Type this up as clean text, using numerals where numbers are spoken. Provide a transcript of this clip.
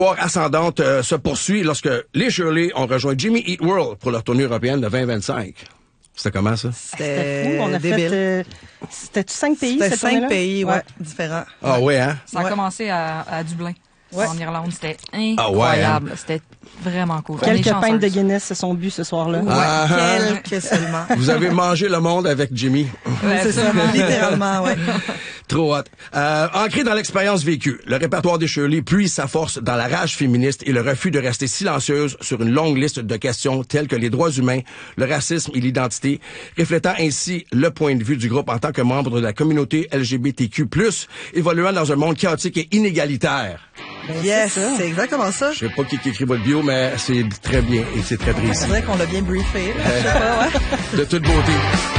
L'histoire ascendante se poursuit lorsque les Shirley ont rejoint Jimmy Eat World pour leur tournée européenne de 2025. C'était comment, ça? C'était fou. On a débile. fait... C'était 5 pays, C'était cette 5 tournée-là? pays, ouais, différents. Ah ouais, hein? Ça a commencé à Dublin, en Irlande. C'était Ah ouais, incroyable. C'était vraiment cool. Quelques On est pintes de chanceuses. Guinness se sont bues ce soir-là. Ouais, Ah, quelques seulement. Vous avez mangé le monde avec Jimmy. Ouais, C'est ça, absolument. littéralement, ouais. Trop hot. Ancré dans l'expérience vécue, le répertoire des Shirley puise sa force dans la rage féministe et le refus de rester silencieuse sur une longue liste de questions telles que les droits humains, le racisme et l'identité, reflétant ainsi le point de vue du groupe en tant que membre de la communauté LGBTQ+, évoluant dans un monde chaotique et inégalitaire. Yes, c'est ça. c'est exactement ça. Je sais pas qui écrit votre bio, mais c'est très bien et c'est très précis. C'est vrai qu'on l'a bien briefé. Là. Je sais pas, ouais. De toute beauté.